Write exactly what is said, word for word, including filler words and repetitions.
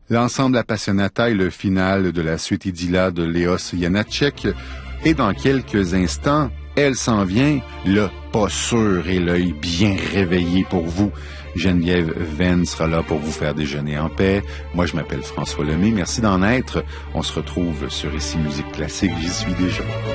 L'ensemble Appassionata est le final de la suite Idylla de Léos Janáček. Et dans quelques instants, elle s'en vient, le pas sûr et l'œil bien réveillé pour vous. Geneviève Venn sera là pour vous faire déjeuner en paix. Moi, je m'appelle François Lemay. Merci d'en être. On se retrouve sur Ici Musique Classique. J'y suis déjà.